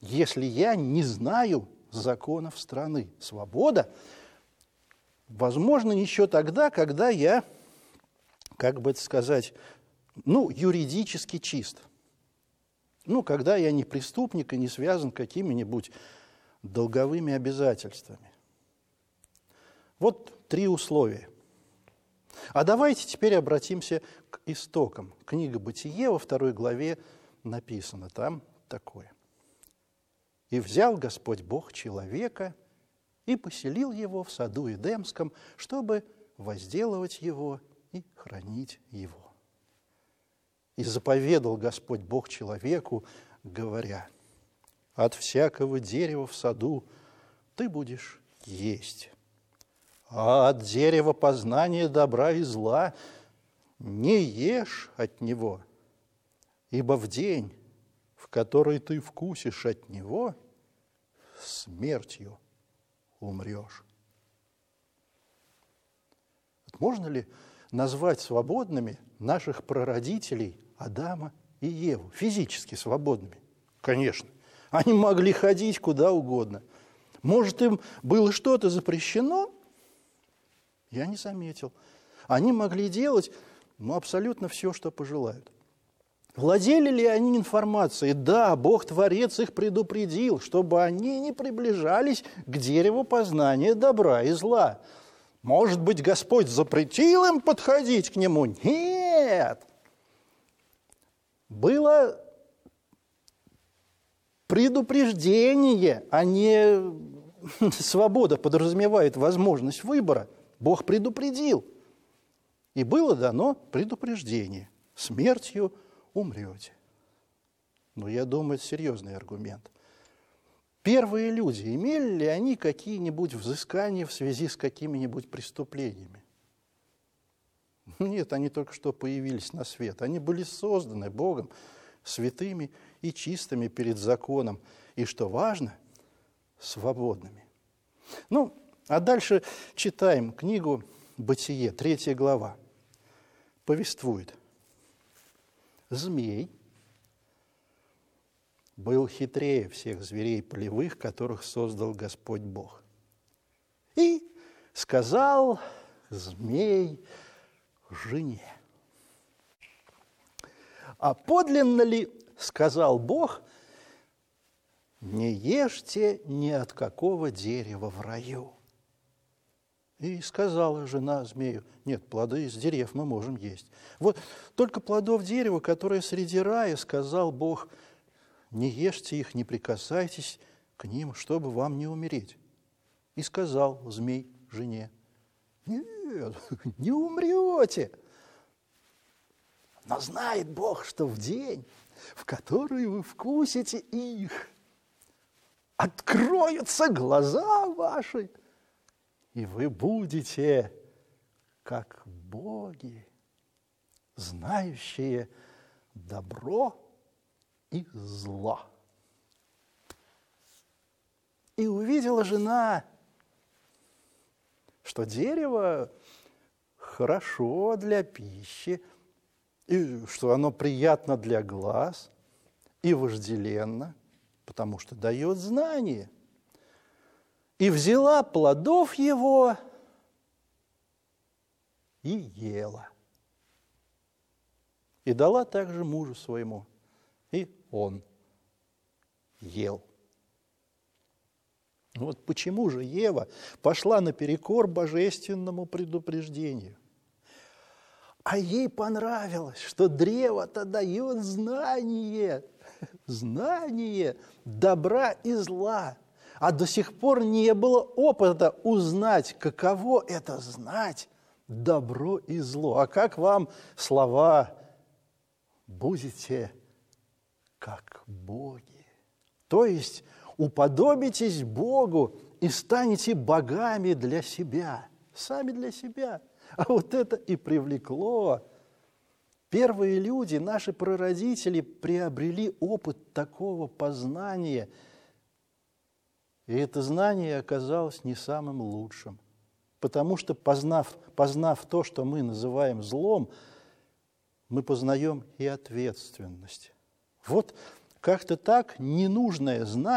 если я не знаю законов страны. Свобода возможна еще тогда, когда я, как бы это сказать, юридически чист. Когда я не преступник и не связан какими-нибудь долговыми обязательствами. Вот 3 условия. А давайте теперь обратимся к истокам. Книга «Бытие» во 2 главе написано там такое. «И взял Господь Бог человека и поселил его в саду Эдемском, чтобы возделывать его и хранить его. И заповедал Господь Бог человеку, говоря: от всякого дерева в саду ты будешь есть, а от дерева познания добра и зла не ешь от него, ибо в день, в который ты вкусишь от него, смертью умрешь». Можно ли назвать свободными наших прародителей Адама и Еву, физически свободными? Конечно. Они могли ходить куда угодно. Может, им было что-то запрещено? Я не заметил. Они могли делать абсолютно все, что пожелают. Владели ли они информацией? Да, Бог-творец их предупредил, чтобы они не приближались к дереву познания добра и зла. Может быть, Господь запретил им подходить к нему? Нет! Было предупреждение, а не свобода подразумевает возможность выбора. Бог предупредил. И было дано предупреждение: смертью умрете. Я думаю, это серьезный аргумент. Первые люди, имели ли они какие-нибудь взыскания в связи с какими-нибудь преступлениями? Нет, они только что появились на свет. Они были созданы Богом святыми и чистыми перед законом. И, что важно, свободными. А дальше читаем книгу «Бытие», 3 глава. Повествует. Змей был хитрее всех зверей полевых, которых создал Господь Бог. И сказал змей жене: а подлинно ли, сказал Бог, не ешьте ни от какого дерева в раю? И сказала жена змею: нет, плоды из дерев мы можем есть. Вот только плодов дерева, которое среди рая, сказал Бог, не ешьте их, не прикасайтесь к ним, чтобы вам не умереть. И сказал змей жене: нет, не умрете. Но знает Бог, что в день, в который вы вкусите их, откроются глаза ваши, и вы будете как боги, знающие добро и зло. И увидела жена, что дерево хорошо для пищи, и что оно приятно для глаз и вожделенно, потому что дает знание. И взяла плодов его и ела. И дала также мужу своему, и он ел. Вот почему же Ева пошла наперекор божественному предупреждению? А ей понравилось, что древо-то дает знание добра и зла. А до сих пор не было опыта узнать, каково это знать добро и зло. А как вам слова «будете как боги»? То есть уподобитесь Богу и станете богами для себя, сами для себя. А вот это и привлекло. Первые люди, наши прародители, приобрели опыт такого познания. И это знание оказалось не самым лучшим. Потому что, познав то, что мы называем злом, мы познаем и ответственность. Вот как-то так ненужное знание